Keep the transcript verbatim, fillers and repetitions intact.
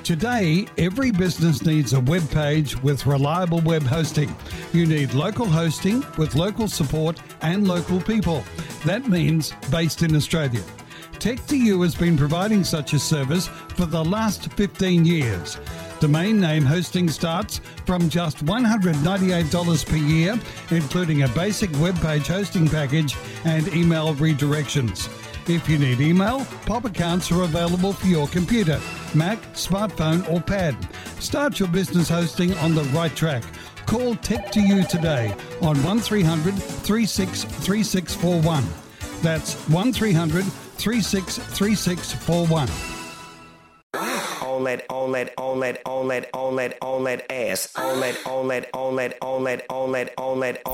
Today, every business needs a web page with reliable web hosting. You need local hosting with local support and local people. That means based in Australia. Tech two U has been providing such a service for the last fifteen years. Domain name hosting starts from just one hundred ninety-eight dollars per year, including a basic web page hosting package and email redirections. If you need email, Pop accounts are available for your computer, Mac, smartphone or pad. Start your business hosting on the right track. Call Tech two U today on one three hundred, three six three six four one. That's one three hundred, three six three six four one. On that, on that, on that, on that, on that, on that ass. On that, on that, on that, on that, on that, on that, on